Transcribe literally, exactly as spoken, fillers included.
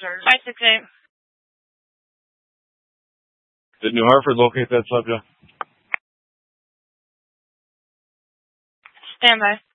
five six eight. Did New Hartford locate that subject? Stand by.